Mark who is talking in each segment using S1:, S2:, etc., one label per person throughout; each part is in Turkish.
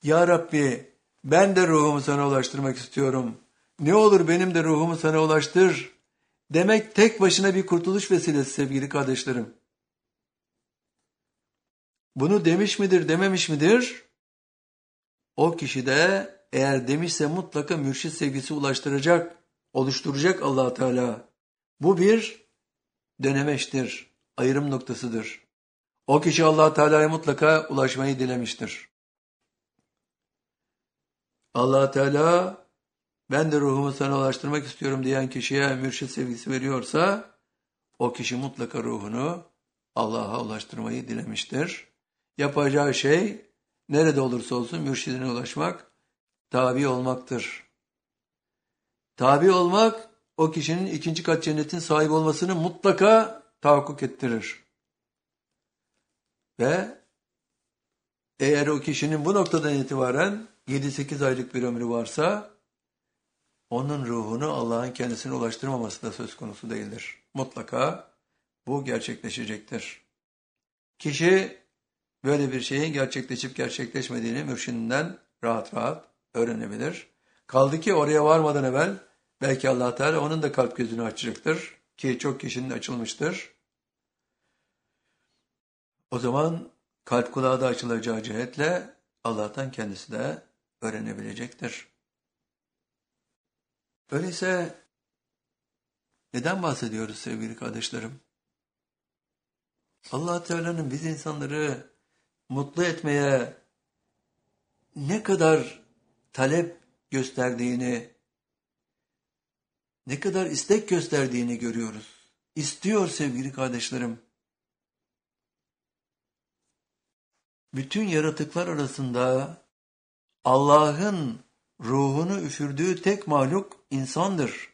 S1: Ya Rabbi, ben de ruhumu sana ulaştırmak istiyorum. Ne olur benim de ruhumu sana ulaştır demek tek başına bir kurtuluş vesilesi sevgili kardeşlerim. Bunu demiş midir, dememiş midir? O kişi de eğer demişse mutlaka mürşit sevgisi ulaştıracak, oluşturacak Allah Teala. Bu bir dönemeçtir, ayrım noktasıdır. O kişi Allah Teala'ya mutlaka ulaşmayı dilemiştir. Allah Teala ben de ruhumu sana ulaştırmak istiyorum diyen kişiye mürşit sevgisi veriyorsa o kişi mutlaka ruhunu Allah'a ulaştırmayı dilemiştir. Yapacağı şey nerede olursa olsun mürşidine ulaşmak, tabi olmaktır. Tabi olmak o kişinin ikinci kat cennetin sahibi olmasını mutlaka tahakkuk ettirir. Ve eğer o kişinin bu noktadan itibaren 7-8 aylık bir ömrü varsa onun ruhunu Allah'ın kendisine ulaştırmaması da söz konusu değildir. Mutlaka bu gerçekleşecektir. Kişi böyle bir şeyin gerçekleşip gerçekleşmediğini mürşidinden rahat rahat öğrenebilir. Kaldı ki oraya varmadan evvel belki Allah Teala onun da kalp gözünü açacaktır ki çok kişinin açılmıştır. O zaman kalp kulağı da açılacağı cihetle Allah'tan kendisi de öğrenebilecektir. Öyleyse neden bahsediyoruz sevgili kardeşlerim? Allah Teala'nın biz insanları mutlu etmeye ne kadar talep gösterdiğini, ne kadar istek gösterdiğini görüyoruz. İstiyor sevgili kardeşlerim. Bütün yaratıklar arasında Allah'ın ruhunu üfürdüğü tek mahluk insandır.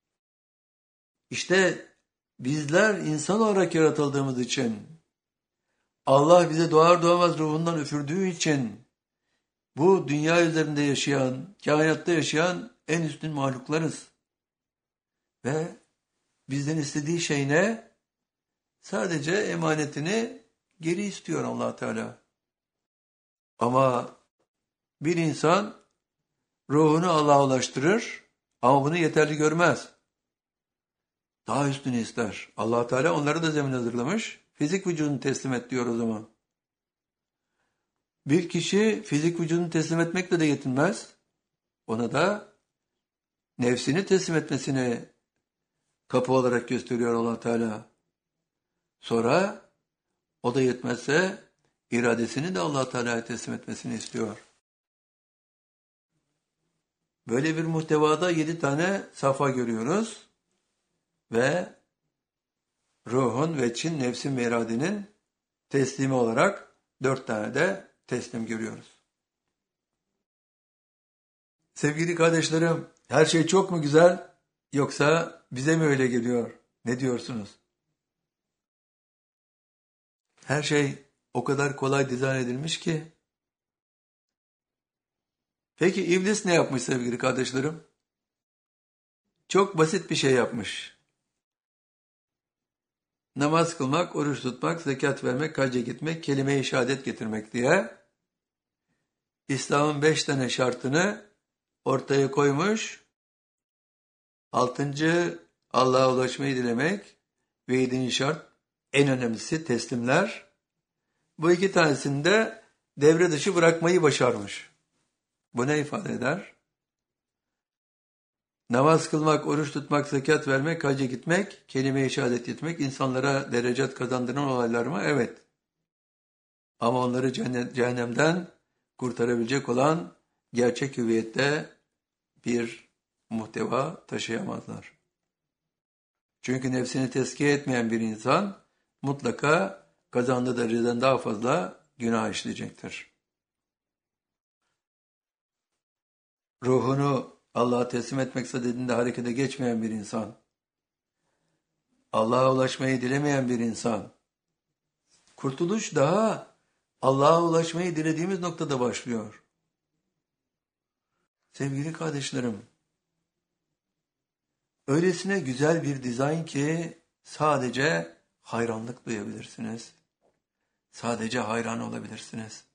S1: İşte bizler insan olarak yaratıldığımız için, Allah bize doğar doğmaz ruhundan üfürdüğü için, bu dünya üzerinde yaşayan, kainatta yaşayan en üstün mahluklarız. Ve bizden istediği şey ne? Sadece emanetini geri istiyor Allah Teala. Ama bir insan ruhunu Allah'a ulaştırır ama bunu yeterli görmez. Daha üstünü ister. Allah Teala onları da zemin hazırlamış. Fizik vücudunu teslim et diyor o zaman. Bir kişi fizik vücudunu teslim etmekle de yetinmez. Ona da nefsini teslim etmesini kapı olarak gösteriyor Allah Teala. Sonra o da yetmezse iradesini de Allah Teala'ya teslim etmesini istiyor. Böyle bir muhtevada 7 tane safa görüyoruz ve ruhun, veçin, nefsin ve iradenin teslimi olarak 4 tane de teslim görüyoruz. Sevgili kardeşlerim, her şey çok mu güzel yoksa bize mi öyle geliyor? Ne diyorsunuz? Her şey o kadar kolay dizayn edilmiş ki. Peki iblis ne yapmış sevgili kardeşlerim? Çok basit bir şey yapmış. Namaz kılmak, oruç tutmak, zekat vermek, hacca gitmek, kelime-i şehadet getirmek diye İslam'ın 5 tane şartını ortaya koymuş. 6. Allah'a ulaşmayı dilemek ve 7. şart en önemlisi teslimler. Bu 2 tanesini de devre dışı bırakmayı başarmış. Bu ne ifade eder? Namaz kılmak, oruç tutmak, zekat vermek, hacca gitmek, kelime-i şehadet etmek insanlara derecat kazandıran olaylar mı? Evet. Ama onları cehennemden kurtarabilecek olan gerçek hüviyette bir muhteva taşıyamazlar. Çünkü nefsini tezkiye etmeyen bir insan mutlaka kazandığı dereceden daha fazla günah işleyecektir. Ruhunu Allah'a teslim etmek istediğinde harekete geçmeyen bir insan, Allah'a ulaşmayı dilemeyen bir insan, kurtuluş daha Allah'a ulaşmayı dilediğimiz noktada başlıyor. Sevgili kardeşlerim, öylesine güzel bir dizayn ki sadece hayranlık duyabilirsiniz. Sadece hayran olabilirsiniz.